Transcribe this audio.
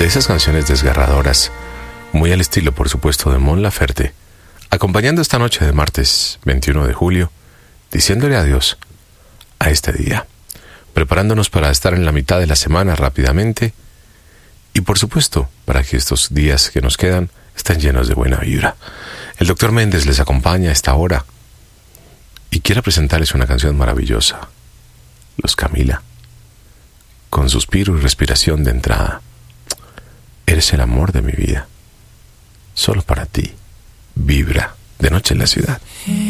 de esas canciones desgarradoras, muy al estilo, por supuesto, de Mon Laferte, acompañando esta noche de martes 21 de julio, diciéndole adiós a este día, preparándonos para estar en la mitad de la semana rápidamente y, por supuesto, para que estos días que nos quedan estén llenos de buena vibra. El Dr. Méndez les acompaña a esta hora y quiero presentarles una canción maravillosa, Los Camila, con suspiro y respiración de entrada. Eres el amor de mi vida, solo para ti, vibra de noche en la ciudad.